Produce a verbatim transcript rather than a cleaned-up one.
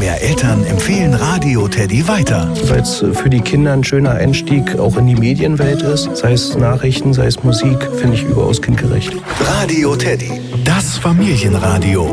mehr Eltern empfehlen Radio Teddy weiter. Weil es für die Kinder ein schöner Einstieg auch in die Medienwelt ist. Sei es Nachrichten, sei es Musik, finde ich überaus kindgerecht. Radio Teddy, das Familienradio.